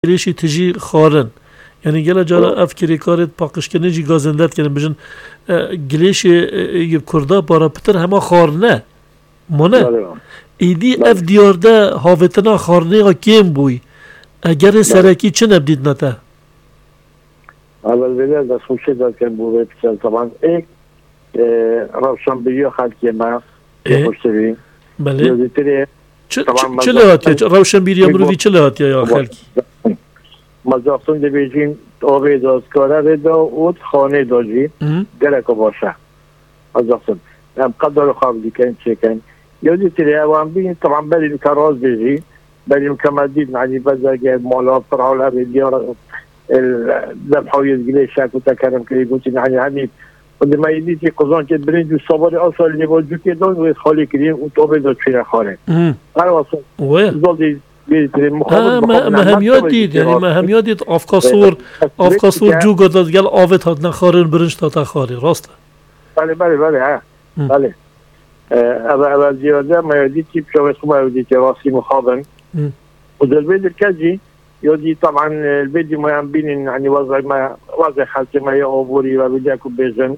ریشی تجی خارن یعنی گله جارا افکری کارت پاکشکنی جی گازندت کنن بجن گلیش کردا بارا پتر همه خارنه مونه ایدی اف دیارده هاوتنا خارنه ها کم بوی اگر سرکی چه نبدید نتا؟ اول ولی دست خوشه داد کن بوده پیچل طبعا ایک روشن بگی خلقی ما خوشته بی بله چه لحاتی؟ روشن بیری امروی چه لحاتی یا خلقی؟ مزاقتون ده بیجیم آبه دازکاره ردا اوت خانه داجی گلکو باشه مزاقتون هم قدر خواب دیکن چکن یادی تری اوان بین طبعا بریم که راز بیجی بریم که مدید معنی بزرگه مالا فرعاله بیدیار الذبحوية الجلية شاكو تكرم كي قلت يعني هني ولما يديتي قزان كي بريد الصباري أصلا اللي بوجو كي دون ويخالي كريم وطوبي دو تشينا خالي أنا وصل زولدي بيتري مخابط ما هم ياديد يعني ما هم ياديد أفكاسور جو قدد قال آفت هادنا خارن برنش تا خاري راسته بله ها بله أول زيادة ما يديتي بشوي ما يديتي راسي مخابن ودل الكجي يودي طبعا الفيديو ما ينبين يعني وضع خالتي ما يغبوري وبداكو بيزن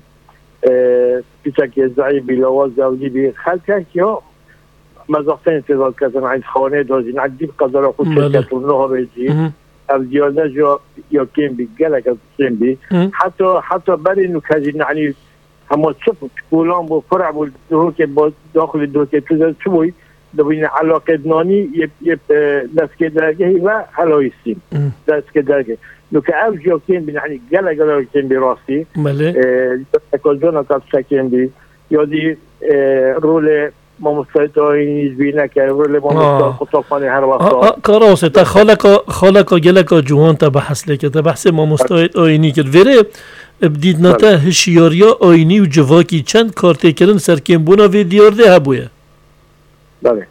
بيساك يزعي بلا وضع ودي خالتي يو مزاقتين تظل كذا عند خواني دوزين عدي بقدر أخذ شركات ونوها بيجي الديوزا جو يوكين بي قالك الصين بي حتى بري انه كاجين يعني هم تشوفوا تقولون بو فرع بو داخل الدوكي تزل شوي دبین علاقه نانی یه دست که درگه و حلایستیم دست که درگه لکه او جاکین بین یعنی گله کن بی راستی اکل جانا کب سکین بی یادی رول مامستایت آینیز بی نکه رول مامستایت خطافانی هر وقتا کاراسه تا خالکا گلکا جوان تا بحث لیکه تا بحث مامستایت آینی کرد وره بدید نتا هشیاریا آینی و جواکی چند کارته کرن سرکین بونا وی دیارده هبویه بله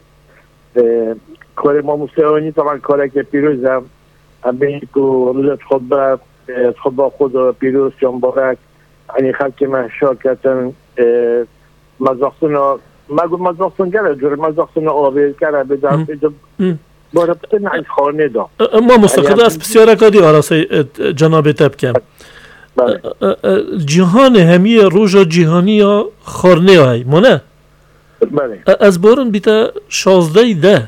کار ما موسیقی طبعا کاری که پیروزم هم بینید که روزت خطبه خود پیروز جان بارک یعنی خلق من شاکتن مزاقتون مزاقتون گره جور مزاقتون آبی گره بدم باره بطن عید خانه دا ما مستقده از بسیاره کادی آراسی جناب تبکم جهان همی روژا جهانی یا خارنه های مونه؟ از بارن بیتا 16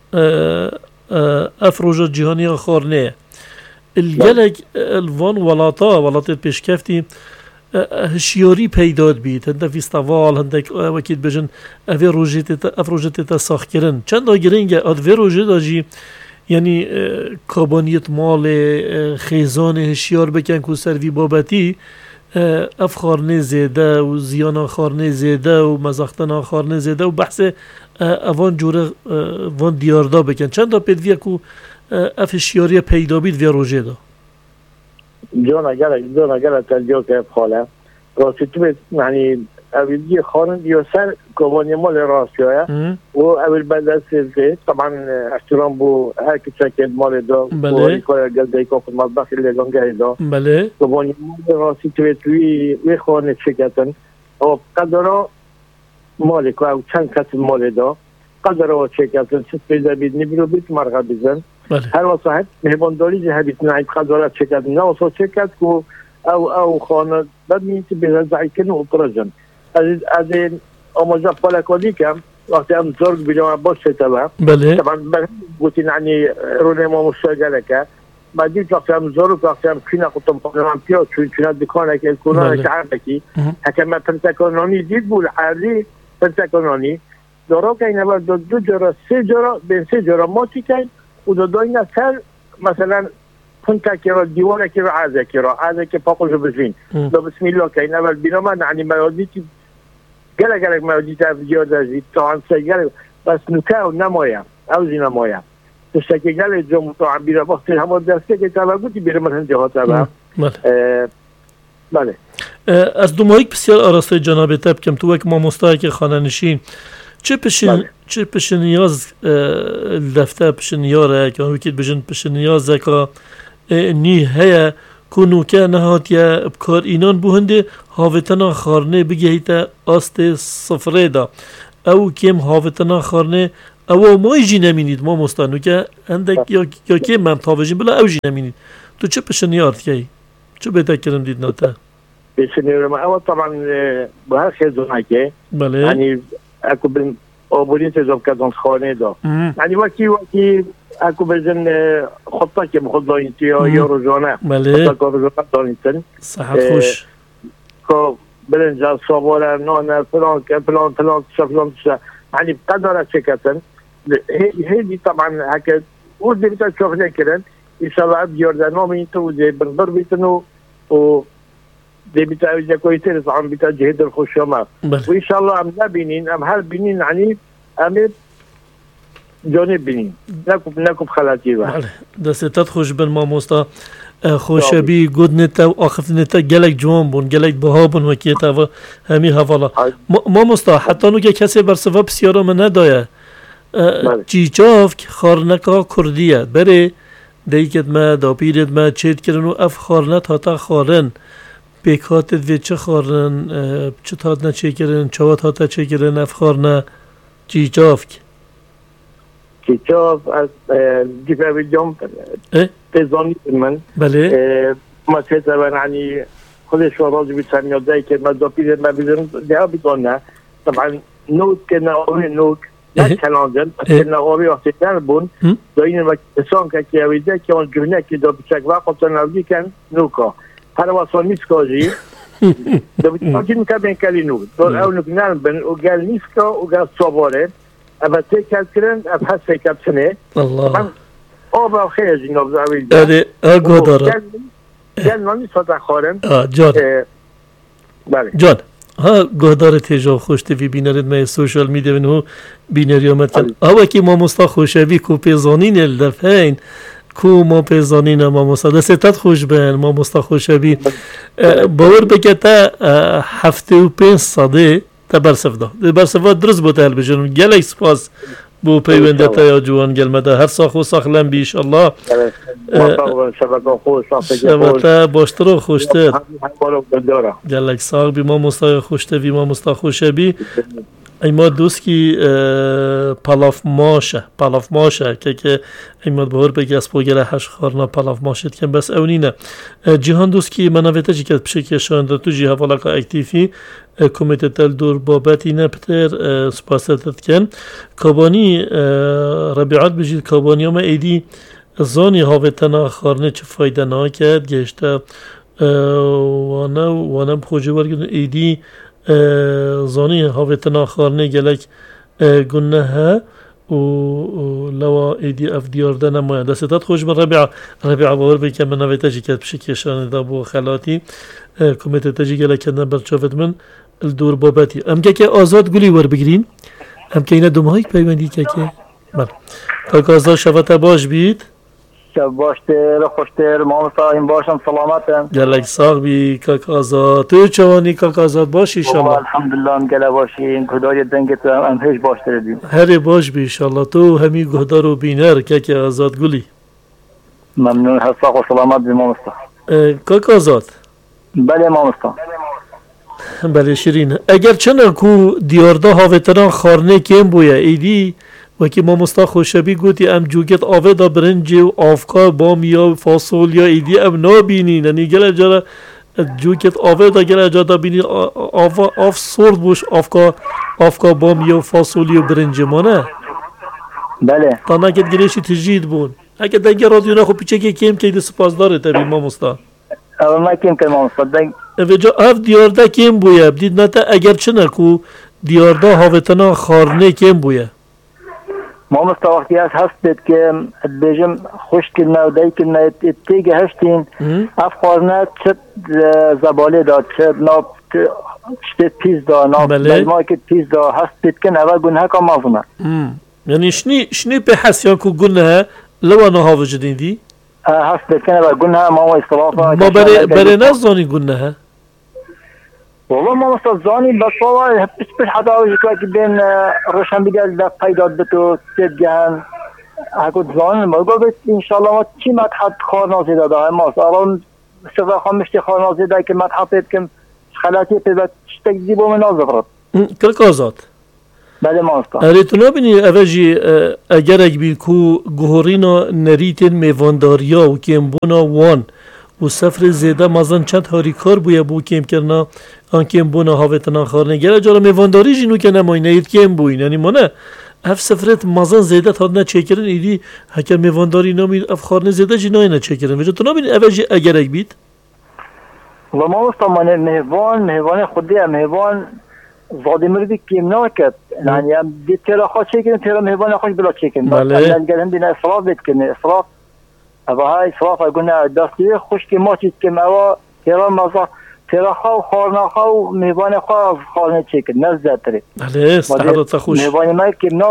افروج جهانی خارنه الجلج الوان ولات پیشکفتی هشیاری پیداد بید هنده فیستوال هنده وکید بجن افروجت تا ساخت کرن چند آگرینگه ادوی روژه داجی یعنی کابانیت مال خیزان هشیار بکن که سروی بابتی اف خارنه زیده و زیانا خارنه زیده و مزاختنا خارنه زیده و بحث اوان جوره وان دیاردا بکن چند تا پیدویه که اف شیاری پیدا بید وی روژه دا جانا گره تلجا که بخاله راستی تو بید یعنی اولی خارن یا سر کابانی مال راستی های و اول بعد از سلطه طبعا احترام بو هر کچه که مال دا و هری کار گلده که خود مطبخی لگانگه دا کابانی مال راستی تو بید وی خانه چکتن و قدرها مالی که او چند کت مال دا قدرها چکتن ست پیدا بید نبیرو بید مرغه بزن هر واسه مهمانداری جه بید نعید قدرها چکتن نه واسه چکت که او خانه بعد میتی بزرزعی کن و اطرجن از این آموزه فلکانی کم وقتی هم زرگ بیجام باشه طبعا طبعا بگوتین یعنی رونه ما مشاگره که بعدید وقتی هم زرگ وقتی هم کنه خودم پاکرم پیاد چون دکانه که الکنانه که عربکی حکمه پرتکانانی دید بود عرلی پرتکانانی دارا که این اول دو جرا سه جرا بین سه جرا ما چی کن و دو این سر مثلا پنتا کرا دیوانه کرا عزه که پاکوشو بشین دو بسم الله که این اول بینا من یعنی میادی که گلک میادی تا افجار داشتی تا انسای گلک بس نکه و نمایم اوزی نمایم تشتکی گلک جو مطاعم بیره وقتی همه دسته که تباگوتی بیره من هنجه ها تبا بله از دو ماهیک بسیار آراسته جناب تبکم تو یک ما مستحق خانه نشین چه پشن نیاز دفته پشن نیاره که وکید بجن پشن نیاز که نی هیا کنو که نهات یا بکار اینان بوهنده هاوتنا خارنه بگهیتا آست صفره دا او کم هاوتنا خارنه او ما ایجی نمینید ما مستانو که اندک یا که من تاوجین بلا اوجی نمینید تو چه پشنیارد که چه بهتر کردم دید ناتا بسنيرم اول طبعا بهر خزونه که بله يعني اكو بن اوبولين تزوب كادون خانه دا يعني وكي اكو بزن خطه که مخضاين تيا يا روزانه بله خطه روزانه دانيتن صحت خوش كو برنجا صابوره نون فلان فلان فلان يعني بقدر شكتن هي طبعا هكا ودي بتشوف لكن ان شاء الله ابدي يوردانو انتو زي بنضر بيتنو و دي بتاع إذا كويتين طبعا بتاع جهد الخشومات وإن شاء الله أم لا بنين أم هل بنين يعني أم جانب بنين نكب خلاتي بقى دستت خوش بن ما مستا خوشبی گود نتا و آخف نتا گلک جوان بون گلک بها بون وکیتا و همی حوالا ما مستا حتی نو که کسی برسوا بسیارا من ندایه چیچاف که خارنکا کردیه بره دیگت ما دا پیرت ما چید کرن و اف خارنت هاتا خارن بیکاتت وی چه خارن چه تات نه چه کرن چوات هاتا چه کرن اف خارنه چیچاف چیچاف از دیفه بیدیم تزانی من بله ما چه زبان عنی خودش راضی بیتسمیاد دایی که ما دا پیرت ما بیدیم ده بیدانه طبعا نوک که ناوی نوک نه کلانجن که ناوی وقتی بون دا این مکسان که اویده که اون جهنه که دا بچک وقت ناوی کن نوکا هر واسه نیسکاجی دا بچه میکردن کلی نوک دا اون نکنن بن و گل نیسکا و گل صاباره اما تکل کرن اب هست تکل سنه الله آبا خیلی جناب دا اویده اره آگو داره گل نانی ساتا خارن جان بله جان ها گهدار تیجا خوش تیوی بینرد ما سوشال میدیا ونهو بینری آمد کن آوا که ما مستا خوشوی کو پیزانین الدفعین کو ما پیزانین ما مستا دستت خوش بین ما مستا خوشوی باور بکه تا 75 ساده تا برسف دا برسف درست بود هل بجنم گلک سپاس بو پیونده تا یا جوان گلمده هر ساخ و ساخ لن بیش الله شبتا باشتر و خوشتر گلک ساخ بی ما مستا خوشته بی ما مستا خوشه بی ایما دوست کی پالاف ماشه که ایما بهور بگی از پوگره هش خارنا پالاف ماشت کن بس اونینه جهان دوست کی منویته چی که بشه که شانده تو جیها والا که اکتیفی کمیته تل دور بابتی نپتر سپاستت کن کابانی ربیعات بجید کابانی اما ایدی زانی هاوتنا خارنه چه فایده نا کرد گشته وانم خوجه برگردن ایدی زانی هاوتنا خارنه گلک گنه ها و لوا ایدی اف دیارده نماید دستت خوش من ربیع باور بکن من نویته جی کد بشه کشانه دا بو خلاتی کمیته تجی گلک کدن برچافت من الدور بابتی ام که آزاد گلی ور بگیرین ام که اینه دومهایی پیوندی که من کاک آزاد شبت باش بید شب باشتر خوشتر ما مسایم باشم سلامتم گلک ساق بی کاک آزاد تو چوانی کاک آزاد باشی ایشالله الحمدلله گله باشی گهداری دنگت ام هیچ باشتر بیم هر باش بی ایشالله تو همی گهدار و بینر که آزاد گلی ممنون حساق و سلامت بی ما مستا کاک آزاد بله ما مستا بله شیرین اگر چنه کو دیارده هاوتران خارنه کم بویا ایدی و که ما مستا خوشبی گوتی ام جوگت آوه دا برنج و آفکا بامیا فاصولیا ایدی ام نابینین یعنی گل جارا جوگت آوه دا گل جارا بینین آف سورد بوش آفکا بامیا و فاصولیا و برنج مانه بله تا نکت گریشی تجید بون اگه دنگه رادیو نخو پیچه که کم که ایدی سپاس داره تبین ما مستا اول ما کم که ما مستا دنگ وجا اف دیارده کم بویا بدید نتا اگر چنه کو دیارده هاوتنا خارنه کم بویا ما مستا وقتی هست بید که بیجم خوش کلمه و دای کلمه تیگه هشتین اف خارنه چه زباله داد چه ناب چه پیز دا ناب بلما که پیز دا هست بید که نوه گنه که مازنه یعنی شنی به حسیان که گنه لو نها وجدین دی؟ هست بید که نوه گنه ما اصطلافا ما بره نزدانی گنه والله ما مستزاني بس والله بس حدا وجهك بين روشن بيدل ده پیداد بتو تدگان هاكو زان ما قلت ان شاء الله ما چی مدحت خارنازی داده ما الان سوى خمشتی خارنازی ده که مدحت که خلاتی پیدا تجذیبو من نازفرد کلک آزاد بله ماستا اره تو نبینی اوجی اگر اگ بید کو گوهرینا نریتین میوانداریا و کمبونا وان و سفر زیده مازن چند هاری کار بویا بو کم کرنا آن کم بونا هاوتنا خارنه گره جارا میوانداری جینو که نمایی نید کم بوی یعنی منه اف سفرت مازن زیده تا نه چکرن ایدی هکر میوانداری نمی اف خارنه زیده جینای نه چکرن وجه تو نبینی اوجی اگر اگ بید و ماستا من مهوان خودی مهوان زادی مردی کیم ناکد یعنی دید تیرا خواه چکن تیرا مهوان خوش بلا چکن بله گرم دینا اصراف بید کنه اصراف اوه های اصراف اگونه دستی خوش که ما چید کم اوه تیرا مزا تیرا خواه خارنا خواه مهوان خواه خارنه چکن نزده تری بله استحادت خوش مهوان ما کم